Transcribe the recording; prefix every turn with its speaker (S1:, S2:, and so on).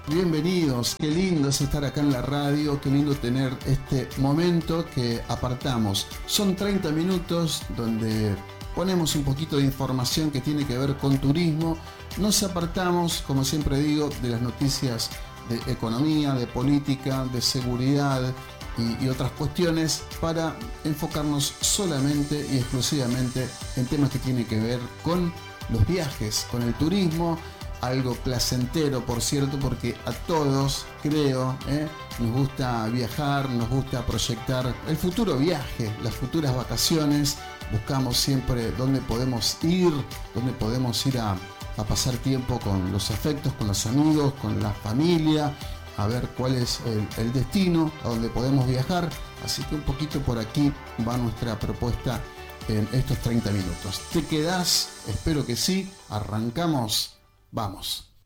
S1: Bienvenidos, qué lindo es estar acá en la radio, qué lindo tener este momento que apartamos. Son 30 minutos donde ponemos un poquito de información que tiene que ver con turismo. Nos apartamos, como siempre digo, de las noticias de economía, de política, de seguridad y otras cuestiones para enfocarnos solamente y exclusivamente en temas que tienen que ver con los viajes, con el turismo. Algo placentero, por cierto, porque a todos, creo, nos gusta viajar, nos gusta proyectar el futuro viaje, las futuras vacaciones. Buscamos siempre dónde podemos ir a pasar tiempo con los afectos, con los amigos, con la familia, a ver cuál es el destino a donde podemos viajar. Así que un poquito por aquí va nuestra propuesta en estos 30 minutos. ¿Te quedás? Espero que sí. Arrancamos. Vamos.